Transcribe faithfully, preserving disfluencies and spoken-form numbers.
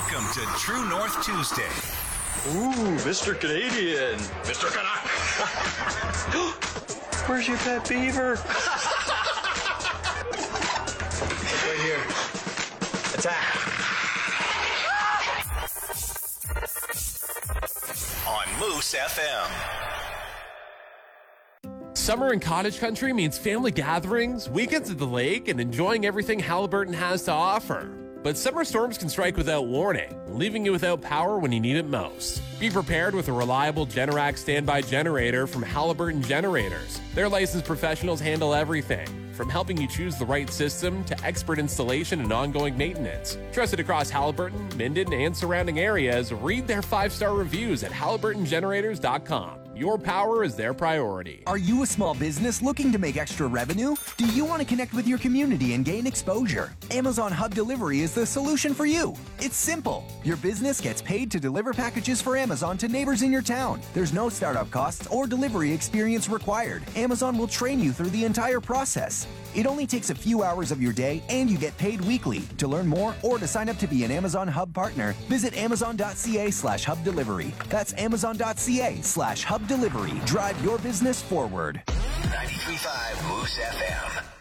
Welcome to True North Tuesday. Ooh, Mister Canadian. Mister Canuck. Where's your pet beaver? Right here. Attack. On Moose F M. Summer in cottage country means family gatherings, weekends at the lake, and enjoying everything Halliburton has to offer. But summer storms can strike without warning, leaving you without power when you need it most. Be prepared with a reliable Generac standby generator from Halliburton Generators. Their licensed professionals handle everything, from helping you choose the right system to expert installation and ongoing maintenance. Trusted across Halliburton, Minden, and surrounding areas, read their five-star reviews at Halliburton Generators dot com. Your power is their priority. Are you a small business looking to make extra revenue? Do you want to connect with your community and gain exposure? Amazon Hub Delivery is the solution for you. It's simple. Your business gets paid to deliver packages for Amazon to neighbors in your town. There's no startup costs or delivery experience required. Amazon will train you through the entire process. It only takes a few hours of your day, and you get paid weekly. To learn more or to sign up to be an Amazon Hub partner, visit amazon.ca slash hub delivery. That's amazon.ca slash hub delivery. Drive your business forward. ninety-three point five Moose F M.